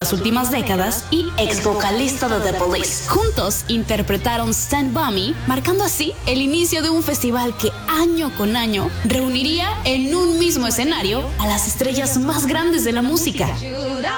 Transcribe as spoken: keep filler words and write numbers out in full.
las últimas décadas y ex vocalista de The Police. Juntos interpretaron Stand By Me, marcando así el inicio de un festival que año con año reuniría en un mismo escenario a las estrellas más grandes de la música.